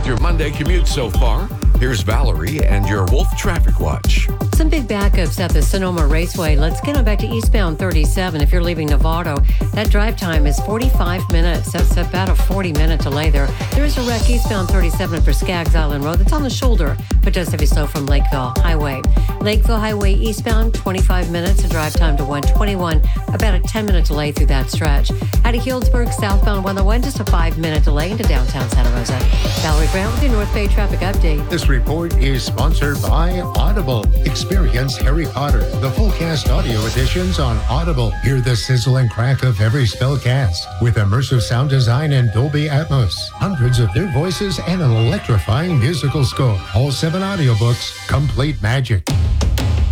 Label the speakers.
Speaker 1: with your Monday commute so far? Here's Valerie and your Wolf Traffic Watch.
Speaker 2: Some big backups at the Sonoma Raceway. Let's get on back to eastbound 37. If you're leaving Novato, that drive time is 45 minutes. That's about a 40-minute delay there. There is a wreck eastbound 37 for Skaggs Island Road. That's on the shoulder, but does have you slow from Lakeville Highway. Lakeville Highway eastbound, 25 minutes. A drive time to 121. About a 10-minute delay through that stretch. Out of Healdsburg, southbound 101, just a 5-minute delay into downtown Santa Rosa. Valerie Grant with your North Bay traffic update.
Speaker 3: This report is sponsored by Audible. Experience Harry Potter, the full cast audio editions on Audible. Hear the sizzle and crack of every spell cast with immersive sound design and Dolby Atmos. Hundreds of new voices and an electrifying musical score. All 7 audiobooks, complete magic.